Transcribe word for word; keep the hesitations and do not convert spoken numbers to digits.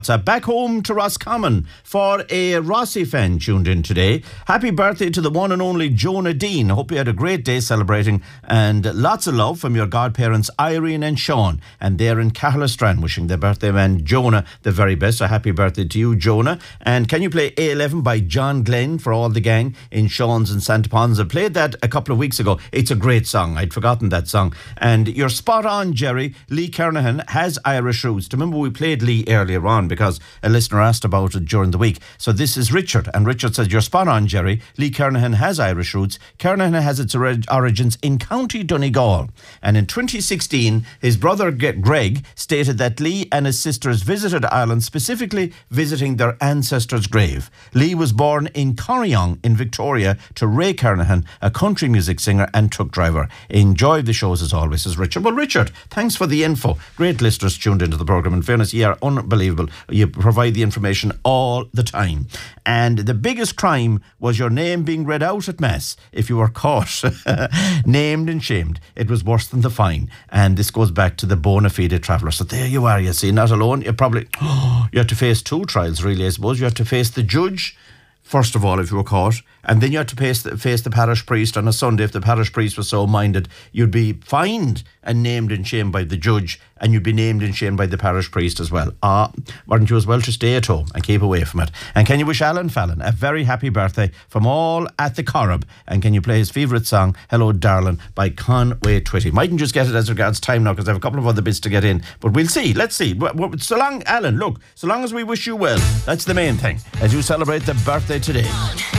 So back home to Roscommon for a Rossi fan tuned in today. Happy birthday to the one and only Jonah Dean. Hope you had a great day celebrating, and lots of love from your godparents Irene and Sean, and they're in Caherlistran wishing their birthday man Jonah the very best. So happy birthday to you, Jonah. And can you play A eleven by John Glenn for all the gang in Sean's and Santa Ponsa? Played that a couple of weeks ago. It's a great song. I'd forgotten that song. And you're spot on, Jerry. Lee Kernahan has Irish roots. Remember we played Lee earlier on because a listener asked about it during the week. So this is Richard, and Richard says, you're spot on, Jerry. Lee Kernahan has Irish roots. Kernahan has its orig- origins in County Donegal. And in twenty sixteen, his brother Greg stated that Lee and his sisters visited Ireland, specifically visiting their ancestor's grave. Lee was born in Corryong in Victoria to Ray Kernahan, a country music singer and truck driver. Enjoy the shows as always, says Richard. Well, Richard, thanks for the info. Great listeners tuned into the programme. In fairness, you are unbelievable. You provide the information all the time. And the biggest crime was your name being read out at Mass if you were caught named and shamed. It was worse than the fine. And this goes back to the bona fide traveller. So there you are, you see, not alone. You probably, oh, you have to face two trials really, I suppose. You have to face the judge, first of all, if you were caught, and then you had to face the, face the parish priest on a Sunday. If the parish priest was so minded, you'd be fined and named and shamed by the judge, and you'd be named and shamed by the parish priest as well. Ah, weren't you as well to stay at home and keep away from it? And can you wish Alan Fallon a very happy birthday from all at the Corrib? And can you play his favourite song, Hello Darling, by Conway Twitty? Mightn't just get it as regards time now, because I have a couple of other bits to get in, but we'll see. Let's see. So long, Alan, look, so long as we wish you well, that's the main thing, as you celebrate the birthday today.